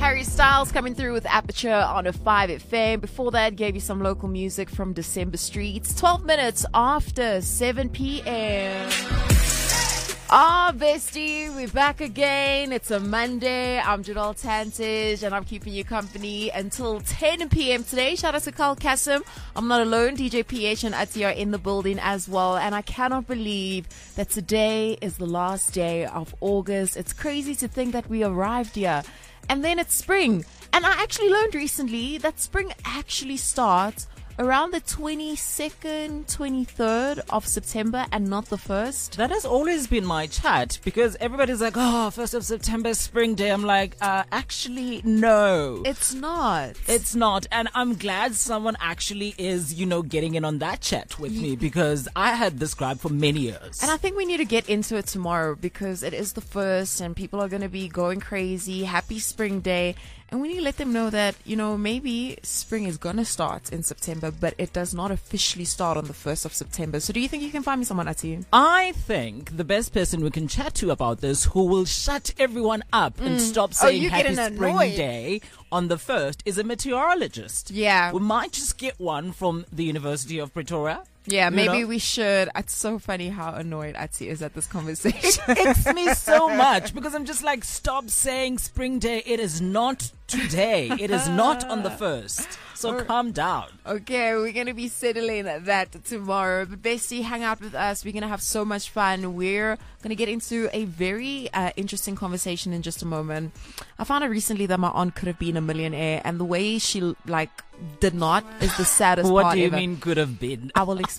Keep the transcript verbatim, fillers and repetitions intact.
Harry Styles coming through with Aperture on a five F M. Before that, gave you some local music from December Streets. twelve minutes after seven p.m. Ah, bestie, we're back again. It's a Monday. I'm Jadal Tantage, and I'm keeping you company until ten p.m. today. Shout out to Carl Kassim. I'm not alone. D J P H and Ati are in the building as well. And I cannot believe that today is the last day of August. It's crazy to think that we arrived here. And then it's spring. And I actually learned recently that spring actually starts around the twenty-second, twenty-third of September and not the first. That has always been my chat because everybody's like, oh, first of September, spring day. I'm like, uh, actually, no. It's not. It's not. And I'm glad someone actually is, you know, getting in on that chat with me because I had this gripe for many years. And I think we need to get into it tomorrow because it is the first and people are going to be going crazy. Happy spring day. And we need to let them know that, you know, maybe spring is going to start in September, but it does not officially start on the first of September. So do you think you can find me someone, Ati? I think the best person we can chat to about this who will shut everyone up mm. and stop saying oh, Happy Spring annoyed. Day on the first is a meteorologist. Yeah. We might just get one from the University of Pretoria. Yeah, maybe you know? we should. It's so funny how annoyed Ati is at this conversation. It icks me so much because I'm just like, stop saying spring day. It is not today. It is not on the first. So or, calm down. Okay, we're going to be settling that tomorrow. But bestie, hang out with us. We're going to have so much fun. We're going to get into a very uh, interesting conversation in just a moment. I found out recently that my aunt could have been a millionaire, and the way she like did not is the saddest what part do you ever. mean could have been? I will explain.